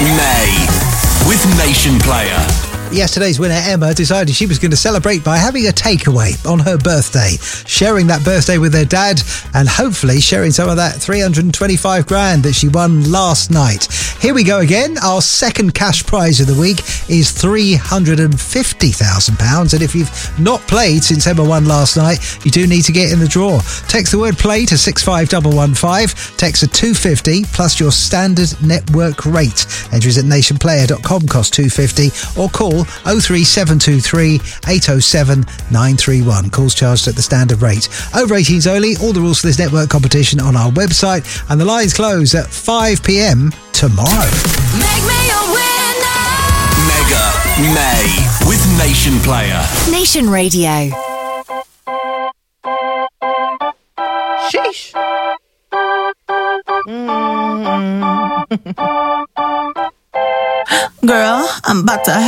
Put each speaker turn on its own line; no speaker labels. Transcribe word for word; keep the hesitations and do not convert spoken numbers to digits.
May with Nation Player.
Yesterday's winner, Emma, decided she was going to celebrate by having a takeaway on her birthday, sharing that birthday with her dad and hopefully sharing some of that three hundred twenty-five grand that she won last night. Here we go again. Our second cash prize of the week is three hundred fifty thousand pounds. And if you've not played since Emma won last night, you do need to get in the draw. Text the word play to six five one one five. Text a two hundred fifty plus your standard network rate. Entries at nationplayer dot com cost two hundred fifty or call oh three seven two three eight oh seven nine three one. Calls charged at the standard rate. Over eighteens only. All the rules for this network competition on our website, and the lines close at five p.m. tomorrow.
Make me a winner.
Mega May with Nation Player.
Nation Radio.
Sheesh. Mm. Girl, I'm about to